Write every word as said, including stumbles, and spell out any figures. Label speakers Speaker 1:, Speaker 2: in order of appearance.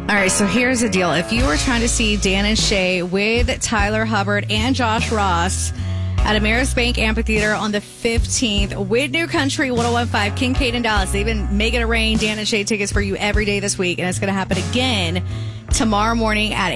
Speaker 1: All right, so here's the deal. If you are trying to see Dan and Shay with Tyler Hubbard and Josh Ross at Ameris Bank Amphitheater on the fifteenth with New Country ten fifteen, Kincaid and Dallas, they've been making it rain Dan and Shay tickets for you every day this week, and it's going to happen again tomorrow morning at